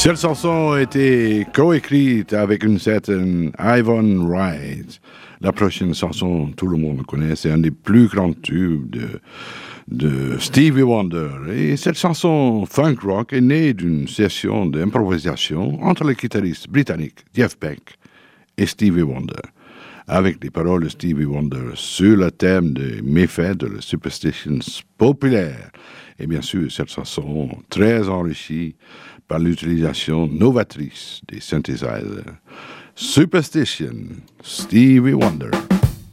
Cette chanson a été coécrite avec une certaine Yvonne Wright. La prochaine chanson, tout le monde le connaît, c'est un des plus grands tubes de Stevie Wonder. Et cette chanson funk rock est née d'une session d'improvisation entre le guitariste britannique Jeff Beck et Stevie Wonder, avec les paroles de Stevie Wonder sur le thème des méfaits de la superstition populaire. Et bien sûr, cette chanson très enrichie par l'utilisation novatrice des synthesizers. Superstition, Stevie Wonder.